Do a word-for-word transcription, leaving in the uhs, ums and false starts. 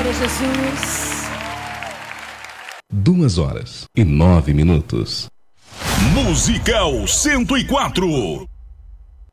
Glória a Jesus. Duas horas e nove minutos. Musical cento e quatro.